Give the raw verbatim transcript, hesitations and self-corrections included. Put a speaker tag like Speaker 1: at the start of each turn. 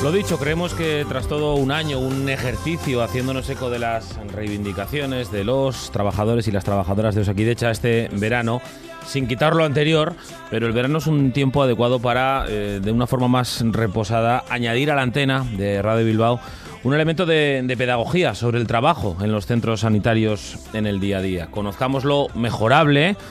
Speaker 1: Lo dicho, creemos que tras todo un año, un ejercicio haciéndonos eco de las reivindicaciones de los trabajadores y las trabajadoras de Osakidetza este verano, sin quitar lo anterior, pero el verano es un tiempo adecuado para, eh, de una forma más reposada, añadir a la antena de Radio Bilbao un elemento de, de pedagogía sobre el trabajo en los centros sanitarios en el día a día. Conozcamos lo mejorable